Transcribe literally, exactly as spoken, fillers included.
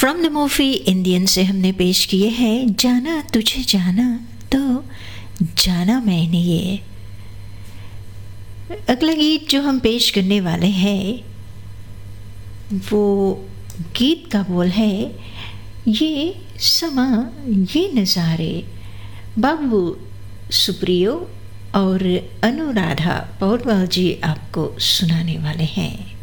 From the movie Indian से हमने पेश किए हैं जाना तुझे जाना तो जाना मैंने ये। अगला गीत जो हम पेश करने वाले हैं वो गीत का बोल है ये समा ये नज़ारे। बाबू सुप्रियो और अनुराधा पौडवाल जी आपको सुनाने वाले हैं।